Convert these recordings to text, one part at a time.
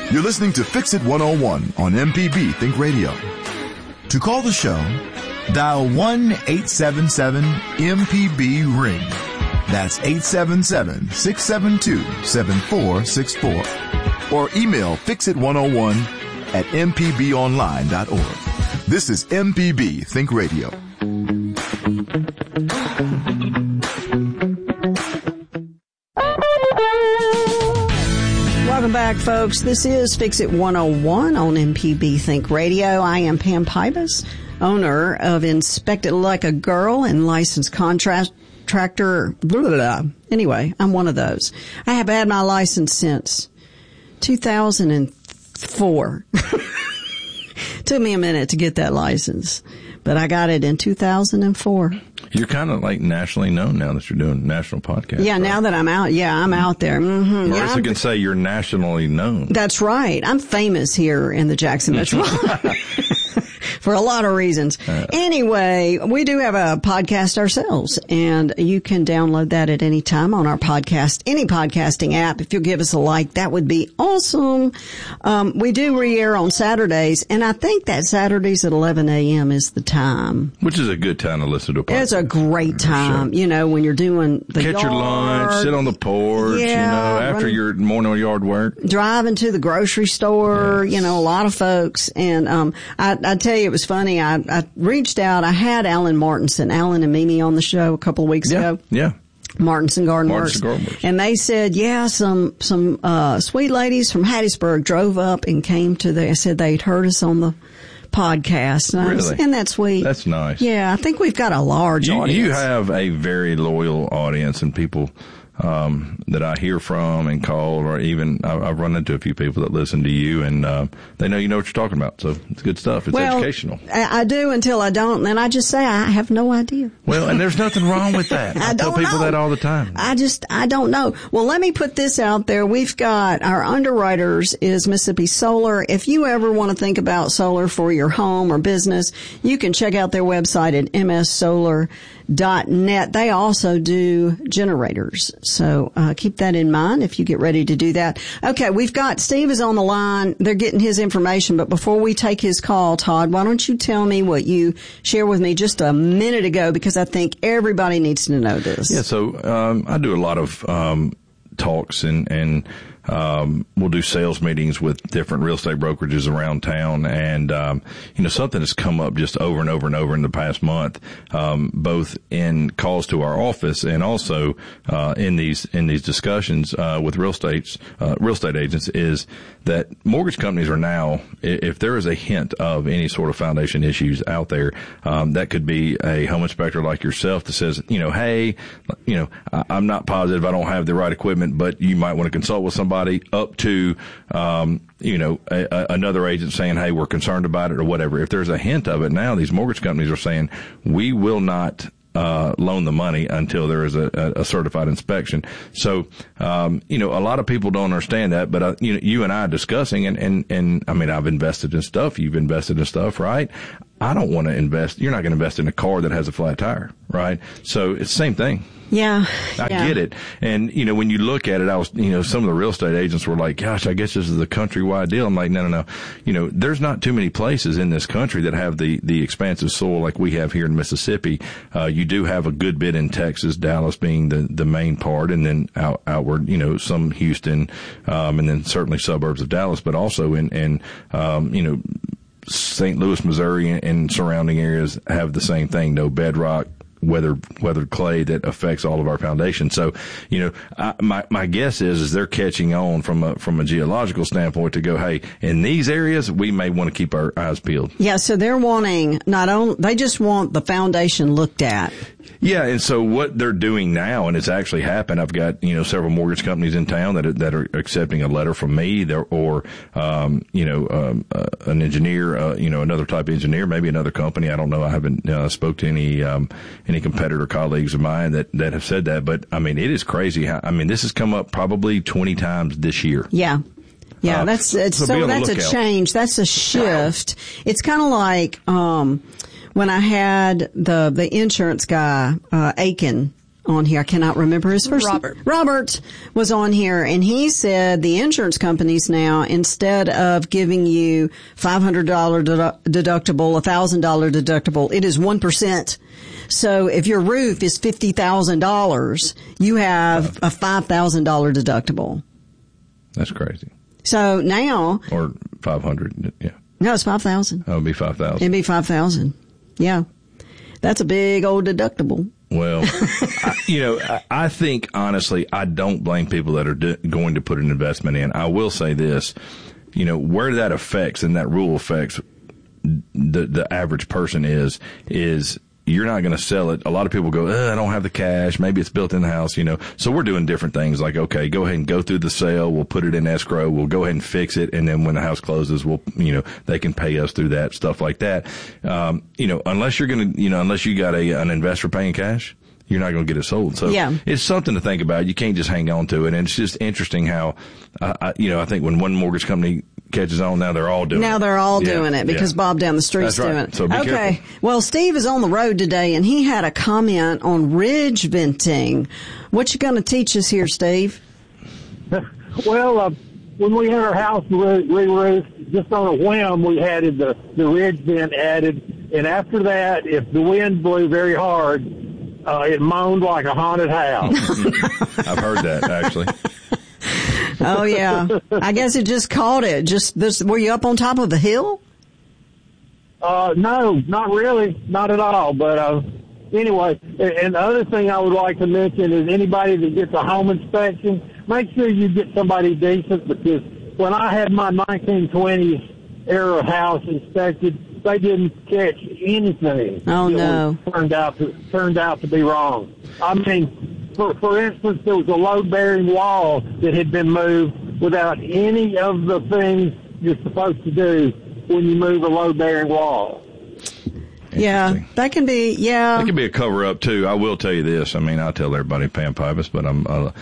You're listening to Fix It 101 on MPB Think Radio. To call the show, dial 1-877-MPB-RING. That's 877-672-7464. Or email fixit101@mpbonline.org. This is MPB Think Radio. Welcome back, folks. This is Fix It 101 on MPB Think Radio. I am Pam Pybus, owner of Inspect It Like a Girl and licensed contractor. Blah, blah, blah. Anyway, I'm one of those. I have had my license since 2004. Took me a minute to get that license, but I got it in 2004. You're kind of like nationally known now that you're doing national podcasts. Yeah, right? Now that I'm out, I'm out there. Mm-hmm. Marissa can say you're nationally known. That's right. I'm famous here in the Jackson Metro. For a lot of reasons. Anyway, we do have a podcast ourselves, and you can download that at any time on our podcast, any podcasting app. If you'll give us a like, that would be awesome. We do re-air on Saturdays, and I think that Saturdays at 11 a.m. is the time. Which is a good time to listen to a podcast. It's a great time, you know, when you're doing the Catch your lunch, sit on the porch, after your morning yard work. Driving to the grocery store, yes. A lot of folks. And I tell you, it was funny. I reached out. I had Alan Martinson, Alan and Mimi on the show a couple of weeks ago. Yeah. Martinson Garden Works. And they said, some sweet ladies from Hattiesburg drove up and came they said they'd heard us on the podcast. Really? Isn't that sweet? That's nice. Yeah, I think we've got a large audience. You have a very loyal audience and people that I hear from and call, or even I've run into a few people that listen to you, and they know you know what you're talking about. So it's good stuff. It's educational. I do until I don't, and then I just say I have no idea. Well, and there's nothing wrong with that. I tell people that all the time. I don't know. Well, let me put this out there. We've got our underwriters is Mississippi Solar. If you ever want to think about solar for your home or business, you can check out their website at mssolar.net. They also do generators. So keep that in mind if you get ready to do that. Okay, we've got Steve is on the line. They're getting his information. But before we take his call, Todd, why don't you tell me what you shared with me just a minute ago, because I think everybody needs to know this. Yeah, so I do a lot of talks and we'll do sales meetings with different real estate brokerages around town. And, something has come up just over and over and over in the past month, both in calls to our office and also, in these discussions, with real estate agents, is that mortgage companies are now, if there is a hint of any sort of foundation issues out there, that could be a home inspector like yourself that says, hey, I'm not positive, I don't have the right equipment, but you might want to consult with somebody, up to, another agent saying, hey, we're concerned about it or whatever. If there's a hint of it now, these mortgage companies are saying, we will not loan the money until there is a certified inspection. So, a lot of people don't understand that, but, you and I are discussing and I mean, I've invested in stuff. You've invested in stuff, right? I don't want to invest. You're not going to invest in a car that has a flat tire, right? So it's the same thing. Yeah. I get it. And, when you look at it, I was, some of the real estate agents were like, gosh, I guess this is a countrywide deal. I'm like, no. There's not too many places in this country that have the expansive soil like we have here in Mississippi. You do have a good bit in Texas, Dallas being the main part, and then outward, some Houston, and then certainly suburbs of Dallas, but also in St. Louis, Missouri, and surrounding areas have the same thing. No bedrock, weathered clay that affects all of our foundation. So, my guess is they're catching on from a geological standpoint to go, hey, in these areas, we may want to keep our eyes peeled. Yeah. So they're wanting they just want the foundation looked at. Yeah, and so what they're doing now, and it's actually happened, I've got, several mortgage companies in town that are accepting a letter from me or an engineer, another type of engineer, maybe another company. I don't know. I haven't spoke to any competitor colleagues of mine that have said that, but I mean, it is crazy this has come up probably 20 times this year. Yeah. Yeah, that's a change. That's a shift. It's kind of like, when I had the insurance guy, Aiken, on here. I cannot remember his first name. Robert was on here, and he said the insurance companies now, instead of giving you $500 deductible, $1,000 deductible, it is 1%. So if your roof is $50,000, you have a $5,000 deductible. That's crazy. So now, or 500, yeah. No, it's 5,000. Oh, it'd be 5,000. It'd be 5,000. Yeah, that's a big old deductible. Well, I think honestly, I don't blame people that are going to put an investment in. I will say this, where that affects and that rule affects the average person is you're not going to sell it. A lot of people go, I don't have the cash. Maybe it's built in the house, So we're doing different things like, okay, go ahead and go through the sale. We'll put it in escrow. We'll go ahead and fix it. And then when the house closes, they can pay us through that, stuff like that. Unless you're going to, unless you got an investor paying cash, you're not going to get it sold. So It's something to think about. You can't just hang on to it. And it's just interesting how, I think when one mortgage company catches on, now they're all doing it. Now they're all doing it because Bob down the street's doing it. So be careful. Well, Steve is on the road today, and he had a comment on ridge venting. What you going to teach us here, Steve? Well, when we had our house re-roofed, just on a whim, we had the ridge vent added. And after that, if the wind blew very hard, it moaned like a haunted house. I've heard that, actually. Oh, yeah. I guess it just caught it. Were you up on top of the hill? No, not really. Not at all. But anyway, and the other thing I would like to mention is anybody that gets a home inspection, make sure you get somebody decent, because when I had my 1920s era house inspected, they didn't catch anything. Oh, no. Turned out to be wrong. I mean, for instance, there was a load-bearing wall that had been moved without any of the things you're supposed to do when you move a load-bearing wall. Yeah, that can be, That can be a cover-up, too. I will tell you this. I mean, I tell everybody Pam Pybus, but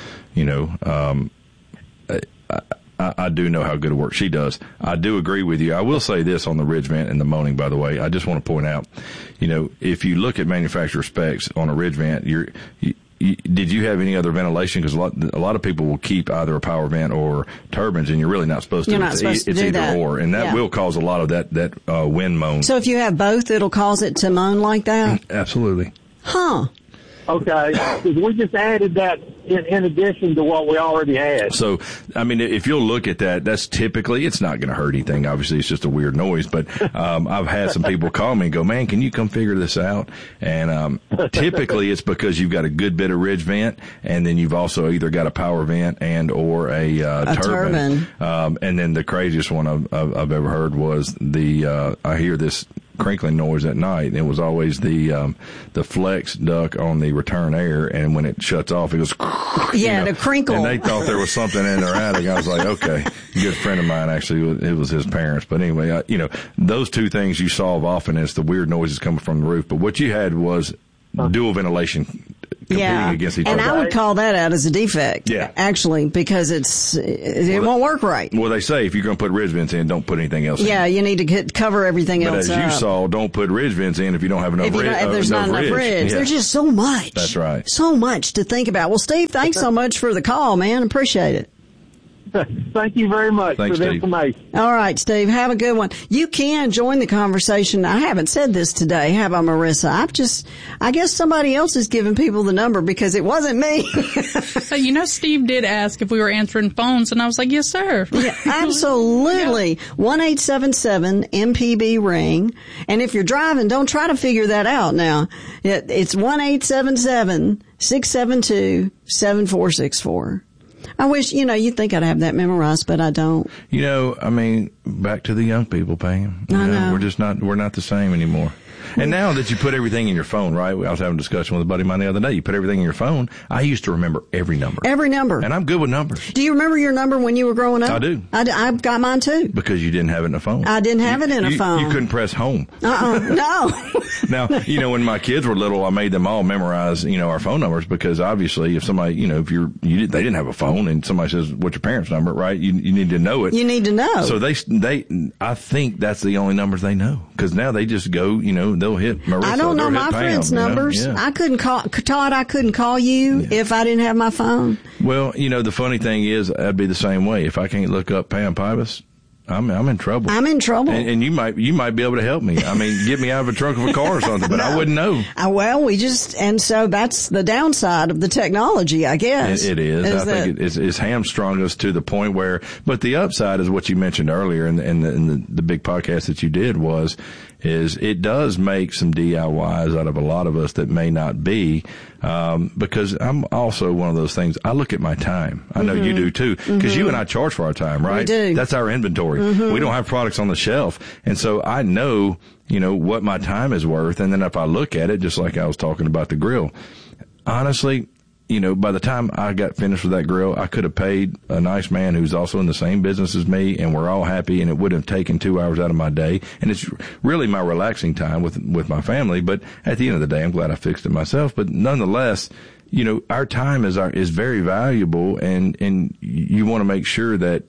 I do know how good a work she does. I do agree with you. I will say this on the ridge vent and the moaning, by the way. I just want to point out, if you look at manufacturer specs on a ridge vent, did you have any other ventilation? Because a lot of people will keep either a power vent or turbines, and you're really not supposed to. You're not supposed to do either that. Or, and that will cause a lot of that wind moan. So if you have both, it'll cause it to moan like that? Absolutely. Huh. Okay, because we just added that in addition to what we already had. So, I mean, if you'll look at that, that's typically, it's not going to hurt anything. Obviously, it's just a weird noise. But I've had some people call me and go, man, can you come figure this out? And typically, it's because you've got a good bit of ridge vent, and then you've also either got a power vent and or a turbine. And then the craziest one I've ever heard was I hear this crinkling noise at night, and it was always the flex duct on the return air, and when it shuts off, it goes the crinkle. And they thought there was something in their attic. I was like, okay. A good friend of mine, actually, it was his parents. But anyway, those two things you solve often is the weird noises coming from the roof. But what you had was dual ventilation competing against each other. And I would call that out as a defect. Yeah. Actually, because it won't work right. Well, they say if you're going to put ridge vents in, don't put anything else in. Yeah, you need to cover everything else up. But as you saw, don't put ridge vents in if you don't have enough ridge. If there's not enough ridge. Yeah. There's just so much. That's right. So much to think about. Well, Steve, thanks so much for the call, man. Appreciate it. Thank you very much for the information. All right, Steve, have a good one. You can join the conversation. I haven't said this today, have I, Marissa? I guess somebody else is giving people the number because it wasn't me. Steve did ask if we were answering phones, and I was like, yes, sir. Yeah, absolutely. 1-877-MPB-RING. And if you're driving, don't try to figure that out now. It's 1-877-672-7464. I wish, you'd think I'd have that memorized, but I don't. Back to the young people, Pam. I know. We're not the same anymore. And now that you put everything in your phone, right? I was having a discussion with a buddy of mine the other day. You put everything in your phone. I used to remember every number. Every number. And I'm good with numbers. Do you remember your number when you were growing up? I do. I've got mine too. Because you didn't have it in a phone. I didn't have it in a phone. You couldn't press home. No. Now, when my kids were little, I made them all memorize, our phone numbers, because obviously if somebody, they didn't have a phone and somebody says, what's your parents' number, right? You need to know it. You need to know. So I think that's the only numbers they know. Because now they just go, they'll hit Marissa. I don't know my friends' numbers. Yeah. I couldn't call Todd. I couldn't call you if I didn't have my phone. Well, the funny thing is, I'd be the same way. If I can't look up Pam Pybus, I'm in trouble. I'm in trouble. And you might be able to help me. I mean, get me out of a trunk of a car or something, but I wouldn't know. Well, and so that's the downside of the technology, I guess. It is. I think it's hamstrung us to the point where, but the upside is what you mentioned earlier in the big podcast that you did is it does make some DIYs out of a lot of us that may not be, because I'm also one of those things. I look at my time. I know you do too, because you and I charge for our time, right? We do. That's our inventory. We don't have products on the shelf. And so I know, what my time is worth. And then if I look at it, just like I was talking about the grill, honestly, by the time I got finished with that grill, I could have paid a nice man who's also in the same business as me, and we're all happy, and it would have taken 2 hours out of my day. And it's really my relaxing time with my family. But at the end of the day, I'm glad I fixed it myself. But nonetheless, our time is very valuable, and you want to make sure that,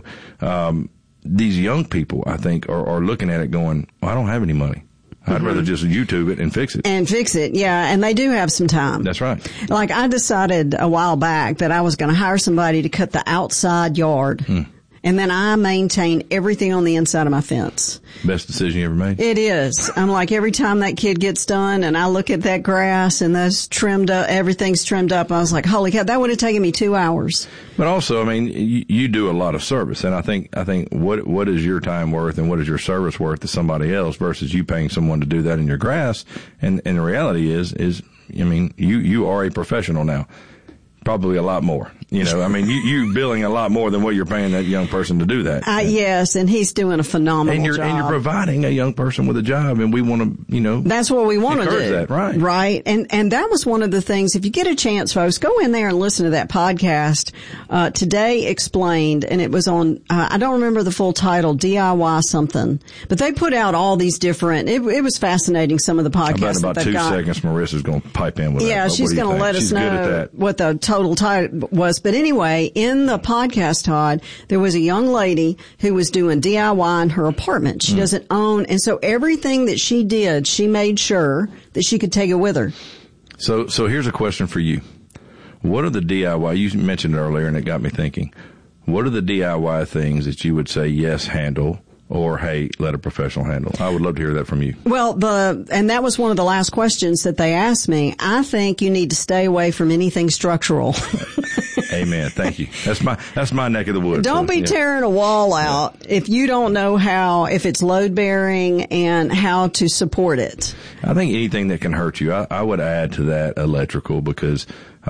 these young people, I think, are looking at it going, well, I don't have any money. I'd rather just YouTube it and fix it. Yeah. And they do have some time. That's right. Like I decided a while back that I was going to hire somebody to cut the outside yard. And then I maintain everything on the inside of my fence. Best decision you ever made? It is. I'm like, every time that kid gets done and I look at that grass and that's trimmed up, everything's trimmed up, I was like, holy cow, that would have taken me 2 hours. But also, I mean, you do a lot of service. And I think what is your time worth and what is your service worth to somebody else versus you paying someone to do that in your grass? And the reality is, I mean, you are a professional now. Probably a lot more. I mean, you billing a lot more than what you're paying that young person to do that. Yes, and he's doing a phenomenal job. And you're providing a young person with a job, and we want to, That's what we want to do. That, right. Right. And that was one of the things, if you get a chance, folks, go in there and listen to that podcast, Today Explained, and it was on, I don't remember the full title, DIY something, but they put out all these different, it was fascinating, some of the podcasts. About 2 seconds, Marissa's going to pipe in with that. Yeah, she's going to let us know what the total title was. But anyway, in the podcast, Todd, there was a young lady who was doing DIY in her apartment. She doesn't own, and so everything that she did, she made sure that she could take it with her. So here's a question for you. What are the DIY, you mentioned it earlier and it got me thinking, what are the DIY things that you would say, yes, handle, or, hey, let a professional handle? I would love to hear that from you. Well, and that was one of the last questions that they asked me. I think you need to stay away from anything structural. Amen. Thank you. That's my neck of the woods. Don't be tearing a wall out if you don't know if it's load bearing and how to support it. I think anything that can hurt you, I would add to that electrical, because,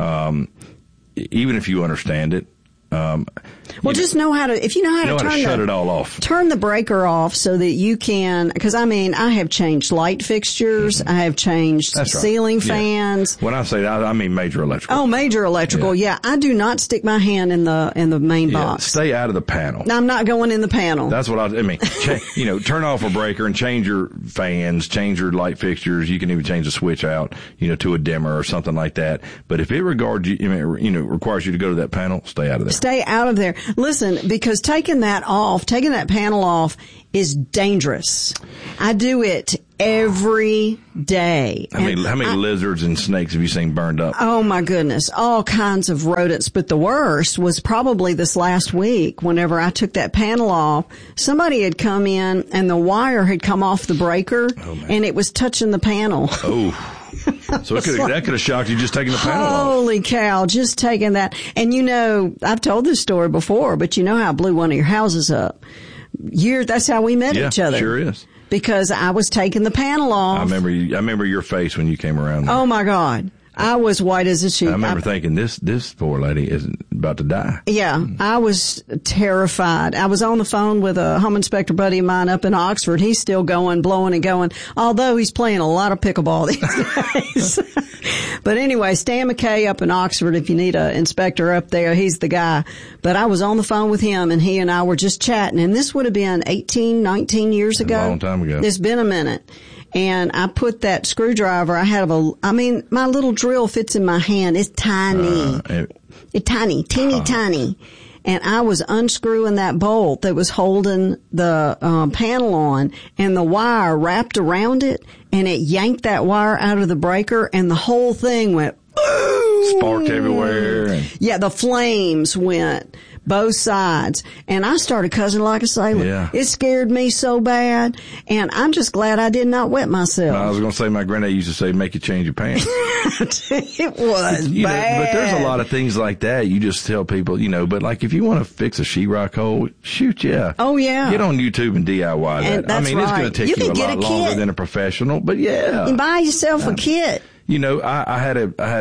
even if you understand it, just know how to, if you know how to shut it all off. Turn the breaker off so that you can, because I have changed light fixtures, I have changed ceiling fans. When I say that, I mean major electrical. Oh, major electrical. Yeah. I do not stick my hand in the main box. Stay out of the panel. I'm not going in the panel. That's what I mean. Turn off a breaker and change your fans, change your light fixtures. You can even change the switch out, to a dimmer or something like that. But if it requires you to go to that panel, stay out of there. Stay out of there. Listen, because taking that panel off is dangerous. I do it every day. How many lizards and snakes have you seen burned up? Oh my goodness. All kinds of rodents. But the worst was probably this last week whenever I took that panel off. Somebody had come in and the wire had come off the breaker and it was touching the panel. Oh. So that could have shocked you just taking the panel off. Holy cow, just taking that. And I've told this story before, but how I blew one of your houses up. That's how we met each other. Sure is. Because I was taking the panel off. I remember your face when you came around there. Oh my God. I was white as a sheet. I remember thinking, this poor lady is about to die. Yeah, I was terrified. I was on the phone with a home inspector buddy of mine up in Oxford. He's still going, blowing and going, although he's playing a lot of pickleball these days. But anyway, Stan McKay up in Oxford, if you need an inspector up there, he's the guy. But I was on the phone with him, and he and I were just chatting, and this would have been 18, 19 years ago. A long time ago. It's been a minute. And I put that screwdriver, my little drill fits in my hand. It's tiny. It's tiny, teeny tiny. and I was unscrewing that bolt that was holding the panel on, and the wire wrapped around it, and it yanked that wire out of the breaker, and the whole thing went sparked everywhere. Yeah, the flames went both sides, and I started cussing like a sailor. Yeah. It scared me so bad, and I'm just glad I did not wet myself. I was going to say, my granddad used to say, make you change your pants. It was You know, bad. but there's a lot of things like that. You just tell people, you know, but like if you want to fix a sheetrock hole, shoot, yeah. Oh, yeah. Get on YouTube and DIY that. And that's I mean, it's going right. to take You you can a get lot a longer kit. than a professional, but yeah. You buy yourself a kit. You know, I had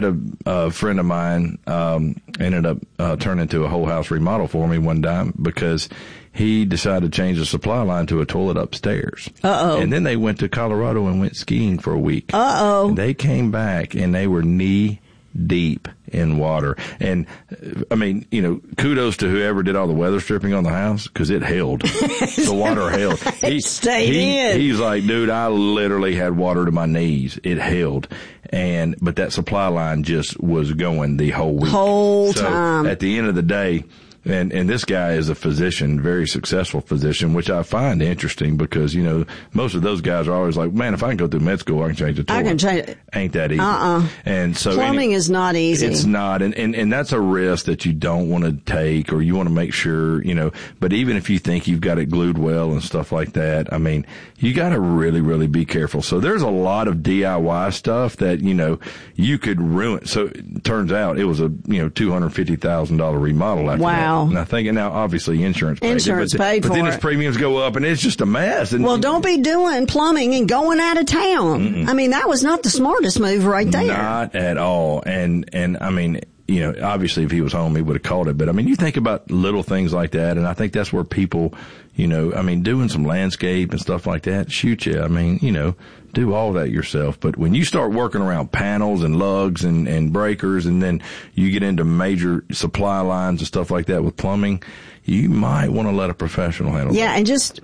a friend of mine, ended up, turning into a whole house remodel for me one time because he decided to change the supply line to a toilet upstairs. Uh-oh. And then they went to Colorado and went skiing for a week. Uh-oh. And they came back and they were knee deep in water. And I mean, you know, kudos to whoever did all the weather stripping on the house because it held. The water held. It stayed in. He's like, dude, I literally had water to my knees. It held. But that supply line just was going the whole week. Whole so time. At the end of the day, and this guy is a physician, very successful physician, which I find interesting because, you know, most of those guys are always like, man, if I can go through med school, I can change the toilet. I can change it. Ain't that easy. And so Plumbing is not easy. It's not. And that's a risk that you don't want to take, or you want to make sure, you know, but even if you think you've got it glued well and stuff like that, I mean, you got to really, really be careful. So there's a lot of DIY stuff that, you know, you could ruin. So it turns out it was a, you know, $250,000 remodel after Wow. that. And I think, and now obviously insurance paid Insurance it, paid but for then it. its premiums go up and it's just a mess. And Well, don't be doing plumbing and going out of town. I mean, that was not the smartest move right there. Not at all. And I mean, you know, obviously if he was home, he would have called it. But I mean, you think about little things like that. And I think that's where people, you know, I mean, doing some landscape and stuff like that, shoot you. I mean, you know, do all that yourself. But when you start working around panels and lugs and breakers, and then you get into major supply lines and stuff like that with plumbing, you might want to let a professional handle it. Yeah, and just,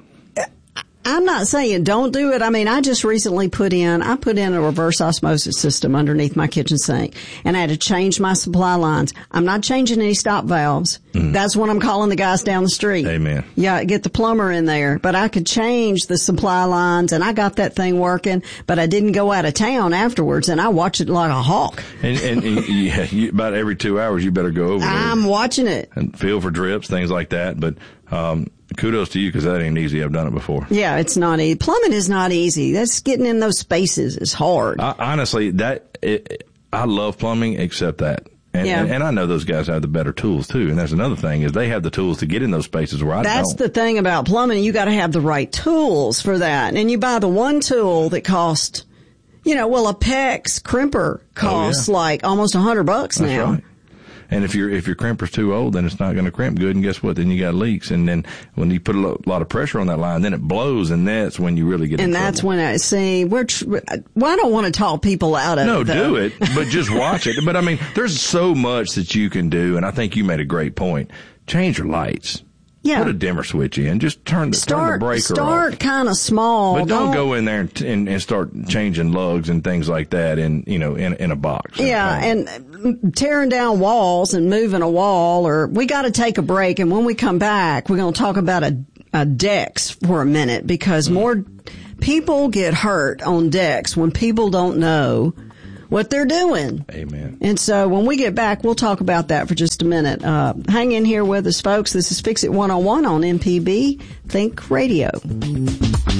I'm not saying don't do it. I mean, I just recently put in a reverse osmosis system underneath my kitchen sink, and I had to change my supply lines. I'm not changing any stop valves. That's what I'm calling the guys down the street. Amen. Yeah, get the plumber in there. But I could change the supply lines, and I got that thing working, but I didn't go out of town afterwards, and I watched it like a hawk. And yeah, about every 2 hours, you better go over there. I'm watching it. And feel for drips, things like that. But, kudos to you because that ain't easy. I've done it before. Yeah, it's not easy. Plumbing is not easy. That's getting in those spaces is hard. Honestly, I love plumbing except that. And I know those guys have the better tools too. And that's another thing is they have the tools to get in those spaces where I don't. That's the thing about plumbing. You got to have the right tools for that. And you buy the one tool that costs, you know, well, a PEX crimper costs like almost $100 now. That's right. And if your crimper's too old, then it's not going to crimp good. And guess what? Then you got leaks. And then when you put a lot of pressure on that line, then it blows, and that's when you really get in trouble. And that's when I see well, I don't want to talk people out of it. No, though. do it, but just watch it. But I mean, there's so much that you can do, and I think you made a great point. Change your lights. Yeah. Put a dimmer switch in. Just turn the breaker off. Start kind of small. But don't go in there and start changing lugs and things like that in a box. Yeah, and tearing down walls and moving a wall, or we got to take a break. And when we come back, we're going to talk about a decks for a minute, because more people get hurt on decks when people don't know what they're doing. Amen. And so when we get back, we'll talk about that for just a minute. Hang in here with us, folks. This is Fix It 101 on MPB Think Radio.